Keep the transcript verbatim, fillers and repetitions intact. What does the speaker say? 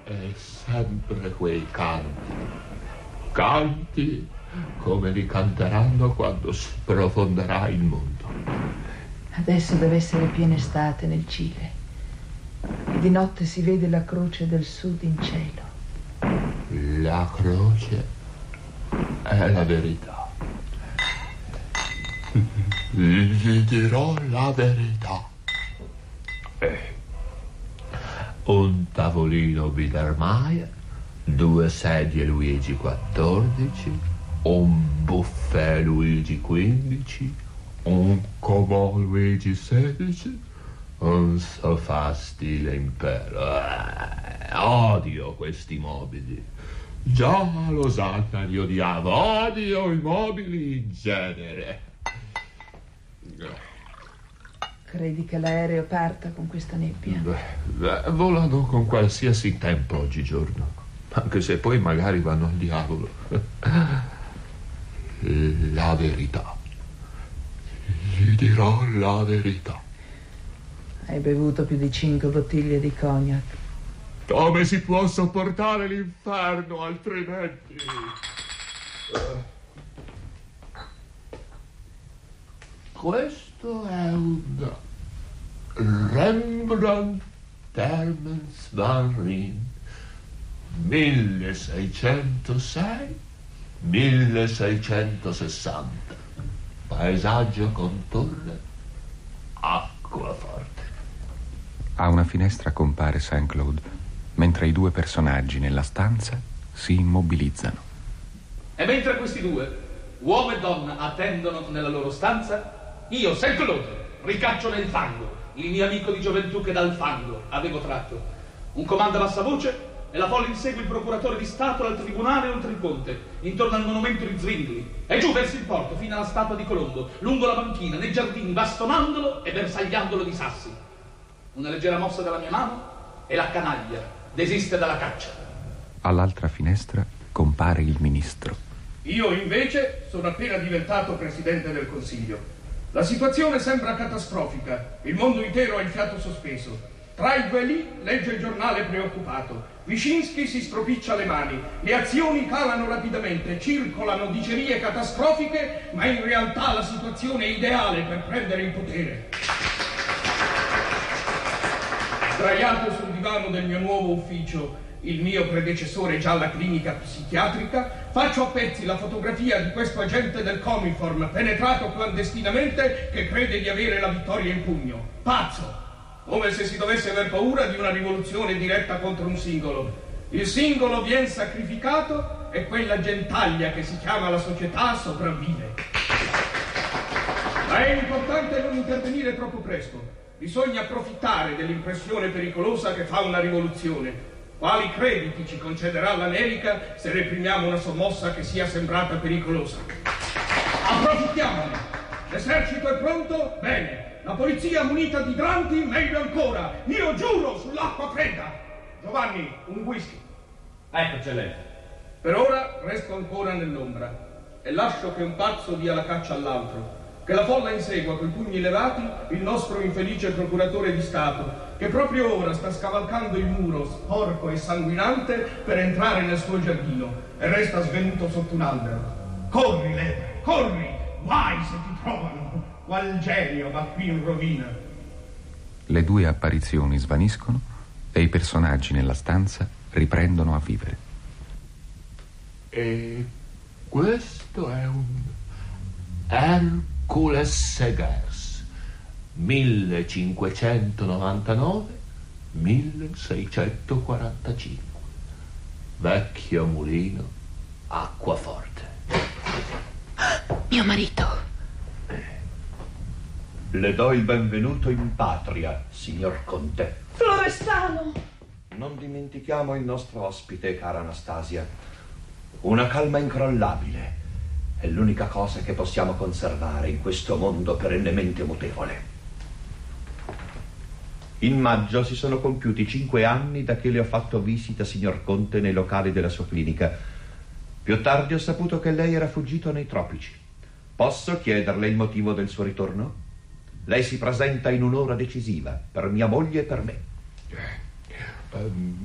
E sempre quei canti. Canti come li canteranno quando sprofonderà il mondo. Adesso deve essere piena estate nel Cile. E di notte si vede la croce del sud in cielo. La croce è la verità. Gli dirò la verità. Eh. Un tavolino Biedermeier, due sedie Luigi quattordici, un buffet Luigi quindici, un comò Luigi sedici, un sofà stile impero. Eh, odio questi mobili. Già a Losanna li odiavo. Odio i mobili in genere. Credi che l'aereo parta con questa nebbia? Beh, beh, volano con qualsiasi tempo oggigiorno, anche se poi magari vanno al diavolo. La verità. Gli dirò la verità. Hai bevuto più di cinque bottiglie di cognac. Come si può sopportare l'inferno altrimenti? Questo è un Rembrandt Hermans van Rijn milleseicentosei milleseicentosessanta. Paesaggio con torre, acquaforte. A una finestra compare Saint Claude, mentre i due personaggi nella stanza si immobilizzano. E mentre questi due, uomo e donna, attendono nella loro stanza, io, Saint Claude, ricaccio nel fango il mio amico di gioventù che dal fango avevo tratto. Un comando a bassa voce e la folla insegue il procuratore di Stato dal tribunale oltre il ponte, intorno al monumento di Zwingli, e giù verso il porto fino alla statua di Colombo, lungo la banchina, nei giardini, bastonandolo e bersagliandolo di sassi. Una leggera mossa della mia mano e la canaglia desiste dalla caccia. All'altra finestra compare il ministro. Io invece sono appena diventato presidente del Consiglio. La situazione sembra catastrofica. Il mondo intero ha il fiato sospeso. Traiveli legge il giornale preoccupato. Wyszynski si stropiccia le mani. Le azioni calano rapidamente. Circolano dicerie catastrofiche, ma in realtà la situazione è ideale per prendere il potere. Sdraiato sul divano del mio nuovo ufficio, il mio predecessore già alla clinica psichiatrica, faccio a pezzi la fotografia di questo agente del Comiform penetrato clandestinamente che crede di avere la vittoria in pugno. Pazzo! Come se si dovesse aver paura di una rivoluzione diretta contro un singolo. Il singolo viene sacrificato e quella gentaglia che si chiama la società sopravvive. Ma è importante non intervenire troppo presto. Bisogna approfittare dell'impressione pericolosa che fa una rivoluzione. Quali crediti ci concederà l'America se reprimiamo una sommossa che sia sembrata pericolosa? Approfittiamone! L'esercito è pronto? Bene. La polizia munita di idranti? Meglio ancora. Io giuro sull'acqua fredda. Giovanni, un whisky. Ecco, eccellenza. Per ora resto ancora nell'ombra e lascio che un pazzo dia la caccia all'altro. Che la folla insegua coi pugni levati il nostro infelice procuratore di Stato, che proprio ora sta scavalcando il muro sporco e sanguinante per entrare nel suo giardino e resta svenuto sotto un albero. Corri, lepre, corri! Vai se ti trovano! Qual genio va qui in rovina! Le due apparizioni svaniscono e i personaggi nella stanza riprendono a vivere. E questo è un Hercules Segers millecinquecentonovantanove milleseicentoquarantacinque. Vecchio mulino, acquaforte. Mio marito. Le do il benvenuto in patria, signor Conte. Florestano! Non dimentichiamo il nostro ospite, cara Anastasia. Una calma incrollabile è l'unica cosa che possiamo conservare in questo mondo perennemente mutevole. In maggio si sono compiuti cinque anni da che le ho fatto visita, signor Conte, nei locali della sua clinica. Più tardi ho saputo che lei era fuggito nei tropici. Posso chiederle il motivo del suo ritorno? Lei si presenta in un'ora decisiva per mia moglie e per me. Um,